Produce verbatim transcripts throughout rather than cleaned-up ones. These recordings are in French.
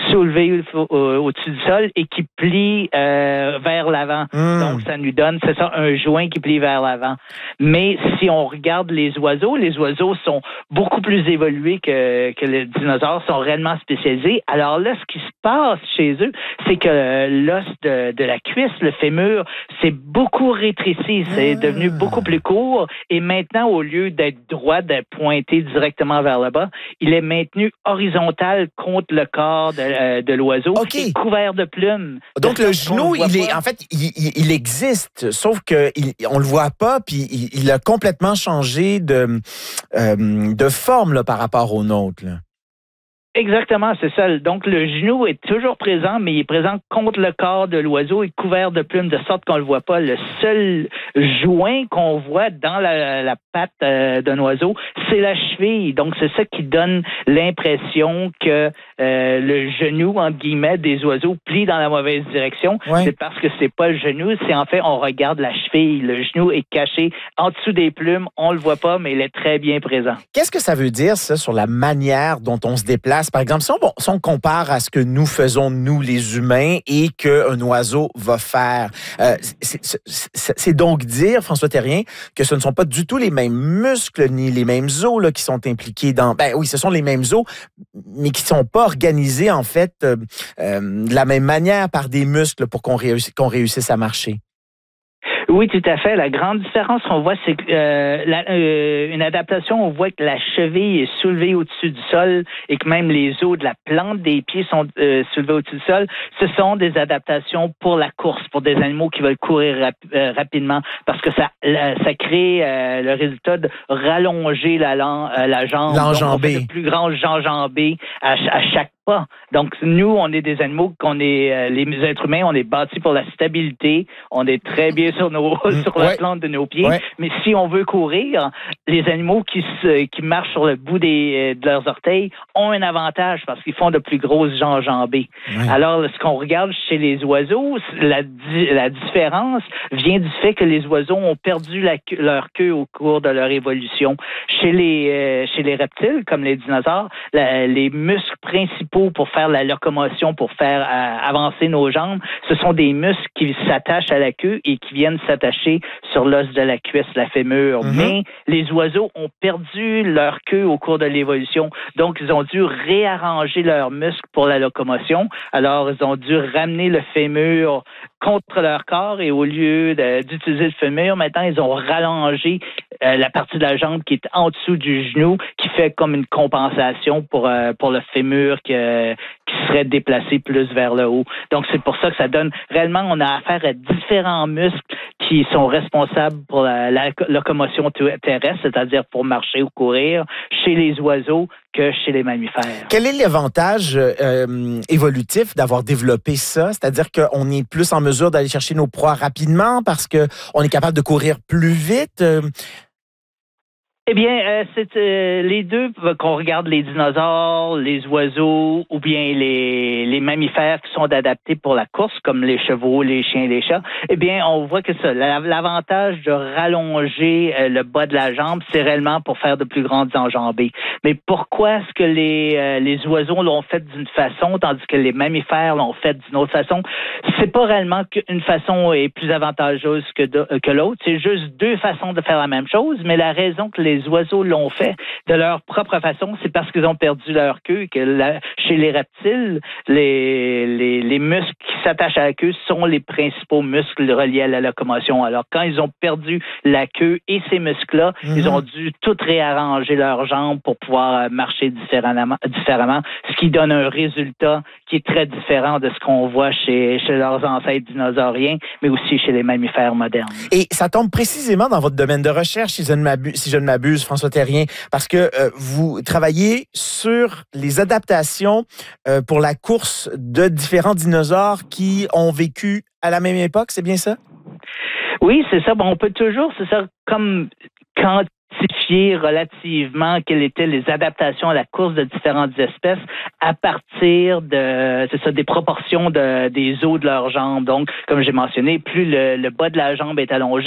soulevés au, au, au-dessus du sol et qui plient euh, vers l'avant. Mmh. Donc, ça nous donne, c'est ça, un joint qui plie vers l'avant. Mais si on regarde les oiseaux, les oiseaux sont beaucoup plus évolués que, que les dinosaures, sont réellement spécialisés. Alors là, ce qui se passe chez eux, c'est que l'os de, de la cuisse, le fémur, c'est beaucoup rétréci, c'est ah. devenu beaucoup plus court et maintenant, au lieu d'être droit, d'être pointé directement vers le bas, il est maintenu horizontal contre le corps de, euh, de l'oiseau okay. et couvert de plumes. Donc, de le genou, le il est, en fait, il, il, il existe, sauf qu'on le voit pas, puis il, il a complètement changé de, euh, de forme là, par rapport au nôtre. Là. Exactement, c'est ça. Donc, le genou est toujours présent, mais il est présent contre le corps de l'oiseau et couvert de plumes, de sorte qu'on le voit pas. Le seul joint qu'on voit dans la, la patte euh, d'un oiseau, c'est la cheville. Donc, c'est ça qui donne l'impression que euh, le genou, entre guillemets, des oiseaux plie dans la mauvaise direction. Ouais. C'est parce que c'est pas le genou, c'est en fait, on regarde la cheville. Le genou est caché en dessous des plumes. On le voit pas, mais il est très bien présent. Qu'est-ce que ça veut dire, ça, sur la manière dont on se déplace? Par exemple, si on, bon, si on compare à ce que nous faisons, nous, les humains, et qu'un oiseau va faire, euh, c'est, c'est, c'est donc dire, François Terrien, que ce ne sont pas du tout les mêmes muscles ni les mêmes os là, qui sont impliqués dans... Ben oui, ce sont les mêmes os, mais qui ne sont pas organisés, en fait, euh, euh, de la même manière par des muscles pour qu'on réussisse, qu'on réussisse à marcher. Oui, tout à fait. La grande différence qu'on voit, c'est que euh, la, euh, une adaptation, on voit que la cheville est soulevée au-dessus du sol et que même les os de la plante des pieds sont euh, soulevés au-dessus du sol. Ce sont des adaptations pour la course, pour des animaux qui veulent courir rap- euh, rapidement, parce que ça, la, ça crée euh, le résultat de rallonger la, euh, la jambe. L'enjambée. Donc, on fait de plus grandes enjambées à, à chaque pas. Donc, nous, on est des animaux qu'on est, euh, les êtres humains, on est bâtis pour la stabilité. On est très bien sur nos, mmh, sur la ouais. plante de nos pieds. Ouais. Mais si on veut courir, les animaux qui se, qui marchent sur le bout des, de leurs orteils ont un avantage parce qu'ils font de plus grosses enjambées. Ouais. Alors, ce qu'on regarde chez les oiseaux, la, la différence vient du fait que les oiseaux ont perdu la, leur queue au cours de leur évolution. Chez les, euh, chez les reptiles, comme les dinosaures, la, les muscles principaux pour faire la locomotion, pour faire euh, avancer nos jambes, ce sont des muscles qui s'attachent à la queue et qui viennent s'attacher sur l'os de la cuisse, la fémur. Mm-hmm. Mais les oiseaux ont perdu leur queue au cours de l'évolution. Donc, ils ont dû réarranger leurs muscles pour la locomotion. Alors, ils ont dû ramener le fémur contre leur corps et au lieu de, d'utiliser le fémur, maintenant, ils ont rallongé euh, la partie de la jambe qui est en dessous du genou, qui fait comme une compensation pour, euh, pour le fémur qui, euh, qui serait déplacé plus vers le haut. Donc, c'est pour ça que ça donne... Réellement, on a affaire à différents muscles qui sont responsables pour la, la locomotion terrestre, c'est-à-dire pour marcher ou courir, chez les oiseaux que chez les mammifères. Quel est l'avantage euh, évolutif d'avoir développé ça? C'est-à-dire qu'on est plus en mesure d'aller chercher nos proies rapidement parce qu'on est capable de courir plus vite? Euh... Eh bien, euh, c'est euh, les deux, qu'on regarde les dinosaures, les oiseaux ou bien les, les mammifères qui sont adaptés pour la course, comme les chevaux, les chiens, les chats, eh bien, on voit que ça, l'avantage de rallonger euh, le bas de la jambe, c'est réellement pour faire de plus grandes enjambées. Mais pourquoi est-ce que les, euh, les oiseaux l'ont fait d'une façon, tandis que les mammifères l'ont fait d'une autre façon? C'est pas réellement qu'une façon est plus avantageuse que, de, que l'autre, c'est juste deux façons de faire la même chose, mais la raison que les Les oiseaux l'ont fait de leur propre façon, c'est parce qu'ils ont perdu leur queue, que la, chez les reptiles, les, les, les muscles qui s'attachent à la queue sont les principaux muscles reliés à la locomotion. Alors, quand ils ont perdu la queue et ces muscles-là, mm-hmm. ils ont dû tout réarranger leurs jambes pour pouvoir marcher différemment, différemment, ce qui donne un résultat qui est très différent de ce qu'on voit chez, chez leurs ancêtres dinosauriens, mais aussi chez les mammifères modernes. Et ça tombe précisément dans votre domaine de recherche, si je ne m'abuse, si je ne m'abuse François Terrien, parce que euh, vous travaillez sur les adaptations euh, pour la course de différents dinosaures qui ont vécu à la même époque, c'est bien ça? Oui, c'est ça. Bon, on peut toujours, c'est ça, comme quand quantifier relativement quelles étaient les adaptations à la course de différentes espèces à partir de, c'est ça, des proportions de, des os de leurs jambes. Donc, comme j'ai mentionné, plus le, le bas de la jambe est allongé,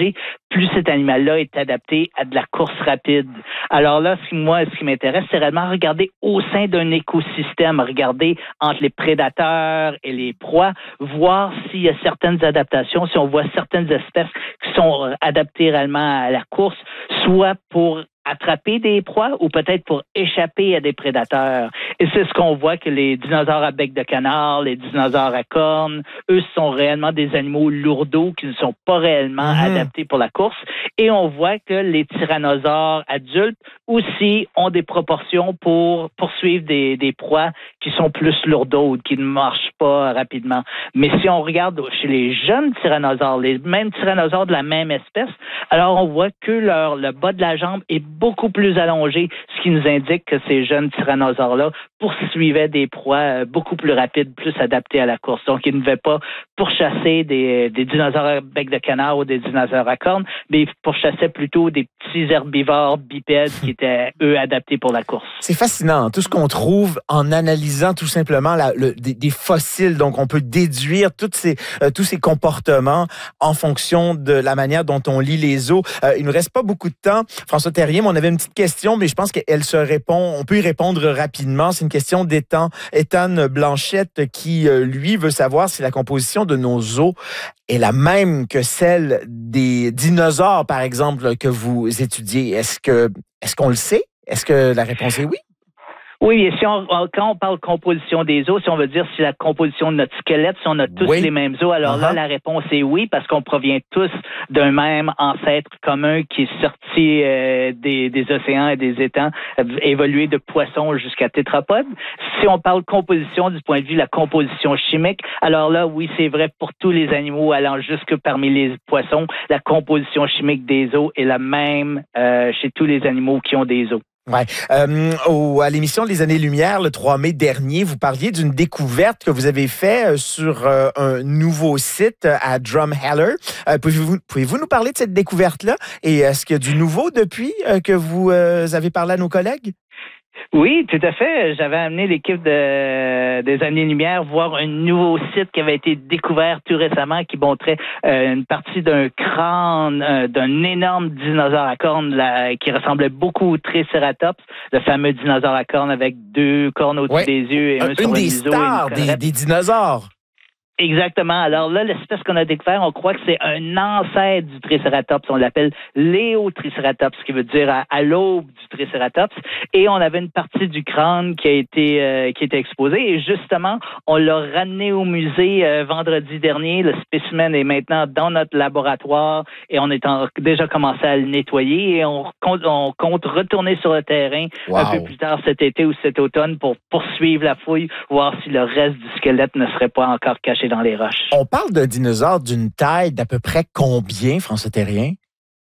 plus cet animal-là est adapté à de la course rapide. Alors là, ce qui, moi, ce qui m'intéresse, c'est réellement regarder au sein d'un écosystème, regarder entre les prédateurs et les proies, voir s'il y a certaines adaptations, si on voit certaines espèces qui sont adaptées réellement à la course, soit pour attraper des proies ou peut-être pour échapper à des prédateurs. Et c'est ce qu'on voit que les dinosaures à bec de canard, les dinosaures à cornes, eux sont réellement des animaux lourdeaux qui ne sont pas réellement mmh. adaptés pour la course. Et on voit que les tyrannosaures adultes aussi ont des proportions pour poursuivre des, des proies qui sont plus lourdaudes, qui ne marchent pas rapidement. Mais si on regarde chez les jeunes tyrannosaures, les mêmes tyrannosaures de la même espèce, alors on voit que leur, le bas de la jambe est beaucoup plus allongé, ce qui nous indique que ces jeunes tyrannosaures-là poursuivaient des proies beaucoup plus rapides, plus adaptées à la course. Donc, ils ne devaient pas pourchasser des, des dinosaures à bec de canard ou des dinosaures à cornes, mais ils pourchassaient plutôt des petits herbivores bipèdes qui étaient, eux, adaptés pour la course. C'est fascinant, tout ce qu'on trouve en analysant tout simplement la, le, des, des fossiles. Donc, on peut déduire toutes ces, euh, tous ces comportements en fonction de la manière dont on lit les os. Euh, il ne nous reste pas beaucoup de temps. François Terrien, on avait une petite question, mais je pense qu'elle se répond, on peut y répondre rapidement. C'est une question d'Étan, Étan Blanchette qui, euh, lui, veut savoir si la composition de nos os est la même que celle des dinosaures, par exemple, que vous étudiez. Est-ce que, est-ce qu'on le sait? Est-ce que la réponse est oui? Oui, et si on, quand on parle composition des os, si on veut dire si la composition de notre squelette, si on a tous oui. les mêmes os, alors uh-huh. là, la réponse est oui, parce qu'on provient tous d'un même ancêtre commun qui est sorti euh, des, des océans et des étangs, euh, évolué de poissons jusqu'à tétrapodes. Si on parle composition du point de vue de la composition chimique, alors là, oui, c'est vrai pour tous les animaux allant jusque parmi les poissons, la composition chimique des os est la même euh, chez tous les animaux qui ont des os. Ouais. Euh, au, à l'émission Les Années-Lumière, le trois mai dernier, vous parliez d'une découverte que vous avez faite sur euh, un nouveau site à Drumheller. Euh, pouvez-vous, pouvez-vous nous parler de cette découverte-là? Et est-ce qu'il y a du nouveau depuis euh, que vous euh, avez parlé à nos collègues? Oui, tout à fait. J'avais amené l'équipe de, des Années-Lumière voir un nouveau site qui avait été découvert tout récemment qui montrait euh, une partie d'un crâne, euh, d'un énorme dinosaure à cornes là, qui ressemblait beaucoup au Triceratops, le fameux dinosaure à cornes avec deux cornes au-dessus ouais. des yeux et un, un sur le museau. Une des stars des, des dinosaures. Exactement. Alors là, l'espèce qu'on a découvert, on croit que c'est un ancêtre du Triceratops. On l'appelle Léotriceratops, ce qui veut dire à, à l'aube du Triceratops. Et on avait une partie du crâne qui a été euh, qui était exposée. Et justement, on l'a ramené au musée euh, vendredi dernier. Le spécimen est maintenant dans notre laboratoire et on est en, déjà commencé à le nettoyer. Et on compte, on compte retourner sur le terrain wow. un peu plus tard cet été ou cet automne pour poursuivre la fouille, voir si le reste du squelette ne serait pas encore caché dans les roches. On parle d'un dinosaure d'une taille d'à peu près combien, François Terrien?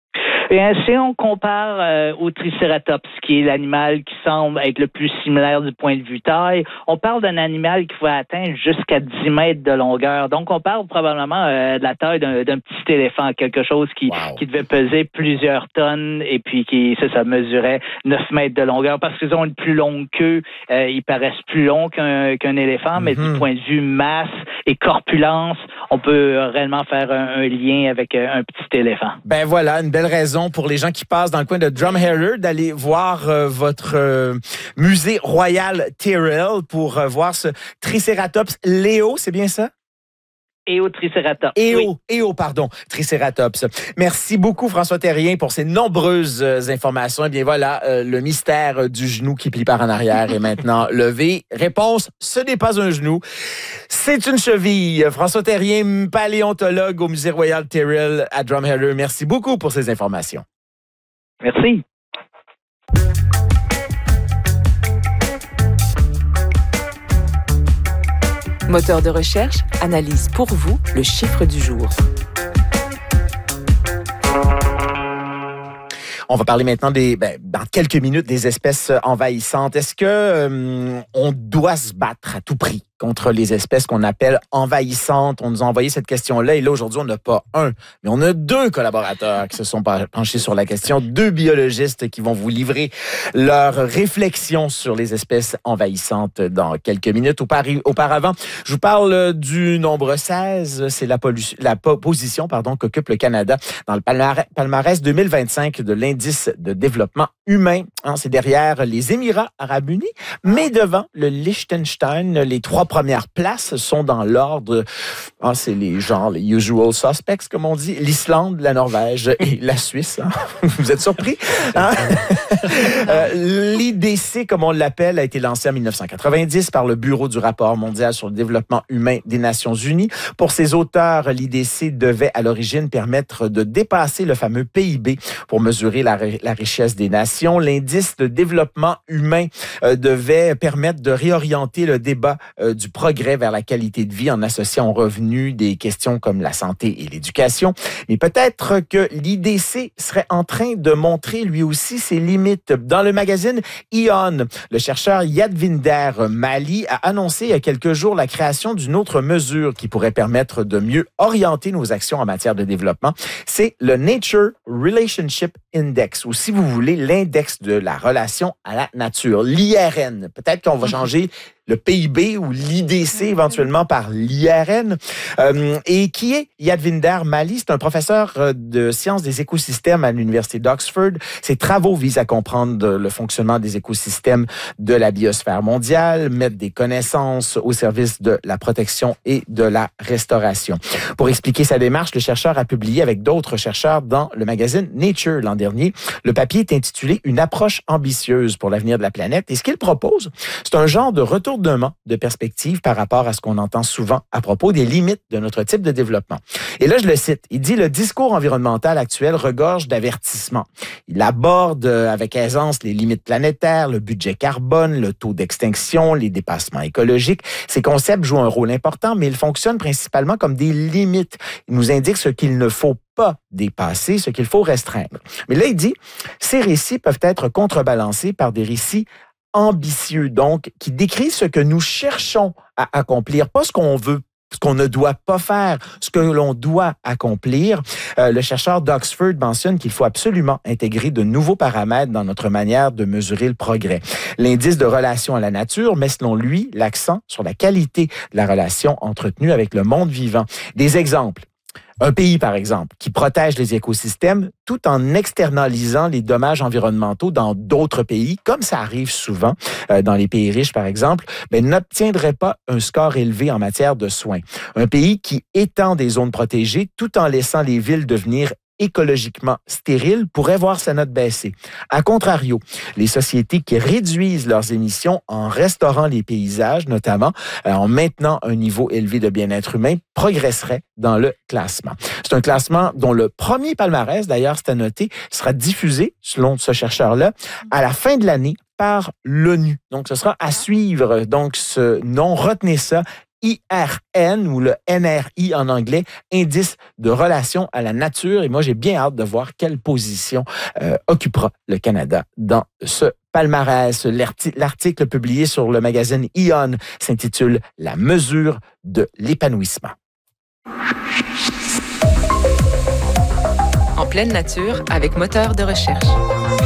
Bien, si on compare euh, au Triceratops, qui est l'animal qui semble être le plus similaire du point de vue taille, on parle d'un animal qui pouvait atteindre jusqu'à dix mètres de longueur. Donc, on parle probablement euh, de la taille d'un, d'un petit éléphant, quelque chose qui, wow. qui devait peser plusieurs tonnes et puis qui, ça, ça mesurait neuf mètres de longueur. Parce qu'ils ont une plus longue queue, euh, ils paraissent plus longs qu'un, qu'un éléphant, mm-hmm. mais du point de vue masse et corpulence, on peut réellement faire un, un lien avec un petit éléphant. Ben voilà, une belle raison pour les gens qui passent dans le coin de Drumheller d'aller voir euh, votre euh, musée Royal Tyrrell pour euh, voir ce Triceratops Léo, c'est bien ça? Éotriceratops. Éo, oui. Éo, pardon, Triceratops. Merci beaucoup, François Terrien, pour ces nombreuses euh, informations. Eh bien, voilà, euh, le mystère du genou qui plie par en arrière est maintenant levé. Réponse, ce n'est pas un genou, c'est une cheville. François Terrien, paléontologue au musée Royal Tyrrell à Drumheller. Merci beaucoup pour ces informations. Merci. Moteur de recherche analyse pour vous le chiffre du jour. On va parler maintenant des, ben, dans quelques minutes, des espèces envahissantes. Est-ce que euh, on doit se battre à tout prix contre les espèces qu'on appelle envahissantes. On nous a envoyé cette question-là et là, aujourd'hui, on n'a pas un, mais on a deux collaborateurs qui se sont penchés sur la question, deux biologistes qui vont vous livrer leurs réflexions sur les espèces envahissantes dans quelques minutes. Auparavant, je vous parle du nombre seize, c'est la, la position pardon, qu'occupe le Canada dans le palmarès deux mille vingt-cinq de l'indice de développement humain. Hein, c'est derrière les Émirats arabes unis, mais devant le Liechtenstein. Les trois premières places sont dans l'ordre, hein, c'est les genre les usual suspects, comme on dit, l'Islande, la Norvège et la Suisse. Hein? Vous êtes surpris? Hein? euh, L'I D C, comme on l'appelle, a été lancé en dix-neuf cent quatre-vingt-dix par le Bureau du rapport mondial sur le développement humain des Nations unies. Pour ses auteurs, l'I D C devait à l'origine permettre de dépasser le fameux P I B pour mesurer la, la richesse des nations. L'indice de développement humain euh, devait permettre de réorienter le débat euh, du progrès vers la qualité de vie en associant aux revenus des questions comme la santé et l'éducation. Mais peut-être que l'I D C serait en train de montrer lui aussi ses limites. Dans le magazine Ion, le chercheur Yadvinder Mali a annoncé il y a quelques jours la création d'une autre mesure qui pourrait permettre de mieux orienter nos actions en matière de développement. C'est le Nature Relationship Index, ou si vous voulez, l'index de la relation à la nature, l'I R N. Peut-être qu'on va changer le P I B ou l'I D C éventuellement par l'I R N. Euh, et qui est Yadvinder Mali? C'est un professeur de sciences des écosystèmes à l'Université d'Oxford. Ses travaux visent à comprendre le fonctionnement des écosystèmes de la biosphère mondiale, mettre des connaissances au service de la protection et de la restauration. Pour expliquer sa démarche, le chercheur a publié avec d'autres chercheurs dans le magazine Nature l'an dernier. Le papier est intitulé « Une approche ambitieuse pour l'avenir de la planète ». Et ce qu'il propose, c'est un genre de retour de perspective par rapport à ce qu'on entend souvent à propos des limites de notre type de développement. Et là, je le cite, il dit « Le discours environnemental actuel regorge d'avertissements. Il aborde avec aisance les limites planétaires, le budget carbone, le taux d'extinction, les dépassements écologiques. Ces concepts jouent un rôle important, mais ils fonctionnent principalement comme des limites. Ils nous indiquent ce qu'il ne faut pas dépasser, ce qu'il faut restreindre. » Mais là, il dit « Ces récits peuvent être contrebalancés par des récits ambitieux, donc, qui décrit ce que nous cherchons à accomplir, pas ce qu'on veut, ce qu'on ne doit pas faire, ce que l'on doit accomplir. Euh, le chercheur d'Oxford mentionne qu'il faut absolument intégrer de nouveaux paramètres dans notre manière de mesurer le progrès. L'indice de relation à la nature met, selon lui, l'accent sur la qualité de la relation entretenue avec le monde vivant. Des exemples. Un pays, par exemple, qui protège les écosystèmes tout en externalisant les dommages environnementaux dans d'autres pays, comme ça arrive souvent euh, dans les pays riches, par exemple, ben, n'obtiendrait pas un score élevé en matière de soins. Un pays qui étend des zones protégées tout en laissant les villes devenir écologiquement stérile pourrait voir sa note baisser. A contrario, les sociétés qui réduisent leurs émissions en restaurant les paysages, notamment euh, en maintenant un niveau élevé de bien-être humain, progresseraient dans le classement. C'est un classement dont le premier palmarès, d'ailleurs, c'est à noter, sera diffusé, selon ce chercheur-là, à la fin de l'année par l'ONU. Donc, ce sera à suivre. Donc, ce nom, retenez ça, I R N ou le N R I en anglais, indice de relation à la nature. Et moi, j'ai bien hâte de voir quelle position euh, occupera le Canada dans ce palmarès. L'article publié sur le magazine Ion s'intitule « La mesure de l'épanouissement ». En pleine nature avec moteur de recherche.